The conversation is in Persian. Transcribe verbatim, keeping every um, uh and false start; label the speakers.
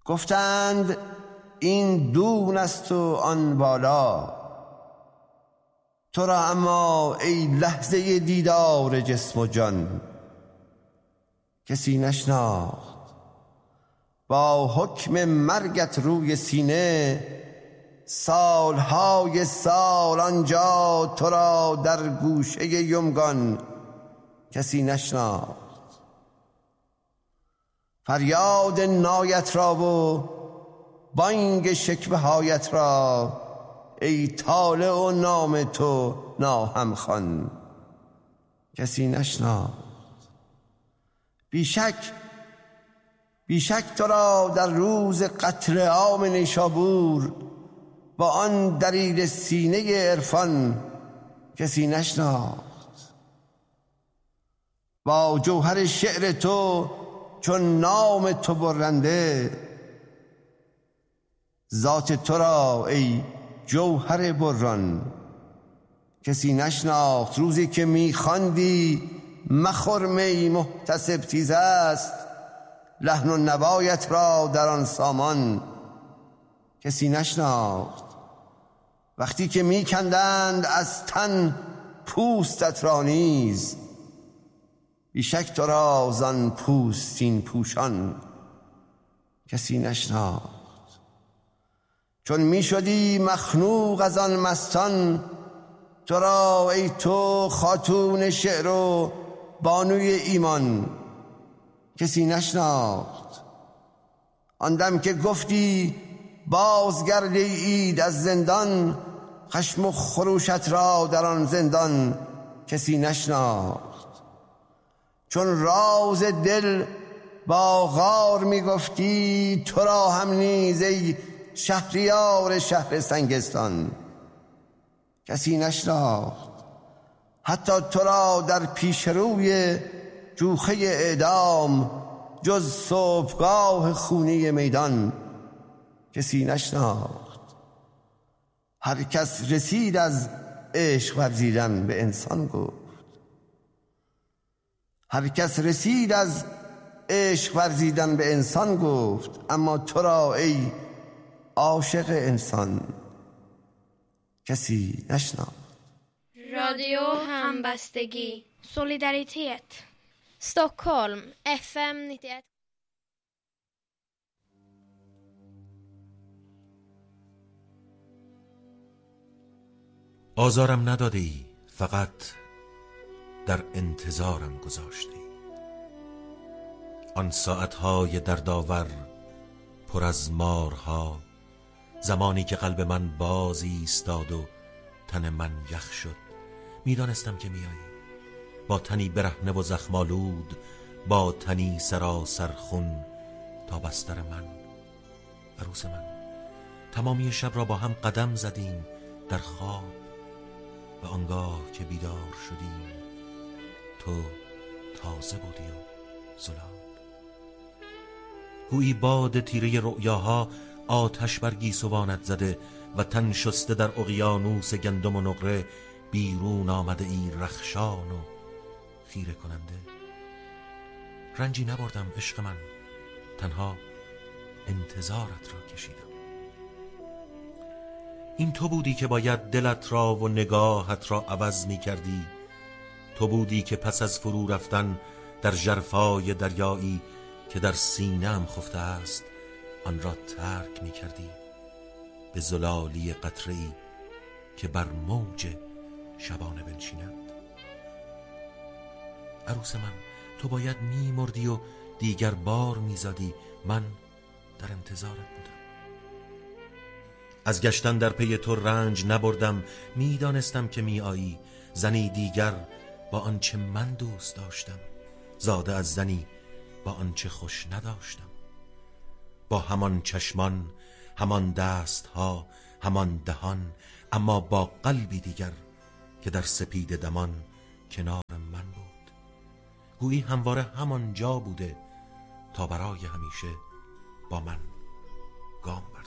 Speaker 1: گفتند این دون است و آن بالا، تو را اما ای لحظه دیدار جسم و جان کسی نشناخت. با حکم مرگت روی سینه سالهای سال آنجا تو را در گوشه یمگان کسی نشناخت. فریاد نایت را و بانگ شکوه هایت را ای طالع و نام تو ناهم خوان کسی نشناخت. بیشک بیشک تو را در روز قتل عام نیشابور با آن دلیل سینه عرفان کسی نشناخت. با جوهر شعر تو چون نام تو برنده ذات تو را ای جوهر بران کسی نشناخت. روزی که میخواندی مخور می محتسب تیز است، لحن و نوایت را در آن سامان کسی نشناخت. وقتی که میکندند از تن پوستت را نیز بیشک تو را زان پوستین پوشان کسی نشناخت. چون میشدی مخنوق از آن مستان تو را ای تو خاتون شعر و بانوی ایمان کسی نشناخت. آن دم که گفتی بازگردی اید از زندان، خشم و خروشت را در آن زندان کسی نشناخت. چون راز دل با غار میگفتی تو را هم نیز ای شهریار شهر سنگستان کسی نشناخت. حتی تو را در پیش روی جوخه اعدام جز صبحگاه خونی میدان کسی نشناخت. هر کس رسید از عشق ورزیدن به انسان گفت، هر کس رسید از عشق ورزیدن به انسان گفت، اما تو را ای عاشق انسان کسی نشناخت.
Speaker 2: رادیو همبستگی Solidaritet Stockholm اف ام nittioett.
Speaker 3: آزارم نداده ای، فقط در انتظارم گذاشته ای. آن ساعتهای دردآور پر از مارها، زمانی که قلب من باز ایستاد و تن من یخ شد، میدانستم که میایی، با تنی برهنه و زخمالود، با تنی سراسر خون تا بستر من. عروس من، تمامی شب را با هم قدم زدیم در خواب و آنگاه که بیدار شدیم تو تازه بودی و زلال. گویی باد تیره رؤیاها آتش بر گیسوانت زده و تن شسته در اقیانوس گندم و نقره بیرون آمده ای رخشان و خیره کننده. رنجی نبردم عشق من، تنها انتظارت را کشیدم. این تو بودی که باید دلت را و نگاهت را عوض می کردی. تو بودی که پس از فرو رفتن در ژرفای دریایی که در سینه‌ام خفته است آن را ترک می کردی به زلالی قطره‌ای که بر موج شبانه بنشیند. عروس من، تو باید می مردی و دیگر بار می زدی، من در انتظارت بودم. از گشتن در پی تو رنج نبردم، می دانستم که می آیی، زنی دیگر با آنچه من دوست داشتم، زاده از زنی با آنچه خوش نداشتم، با همان چشمان، همان دستها، همان دهان، اما با قلبی دیگر که در سپید دمان کنار من بود. گویی همواره همان جا بوده تا برای همیشه با من گام